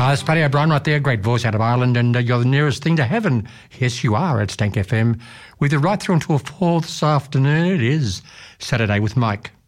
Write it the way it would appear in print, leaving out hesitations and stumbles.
It's Paddy O'Brien right there, great voice out of Ireland, and you're the nearest thing to heaven. Yes, you are at Stank FM. With you right through until 4 this afternoon. It is Saturday with Mike.